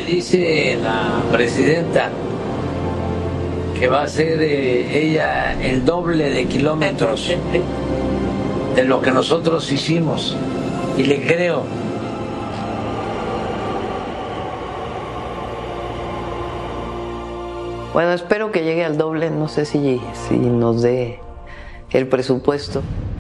dice la presidenta que va a hacer ella el doble de kilómetros de lo que nosotros hicimos, y le creo. Bueno, espero que llegue al doble, no sé si nos dé el presupuesto.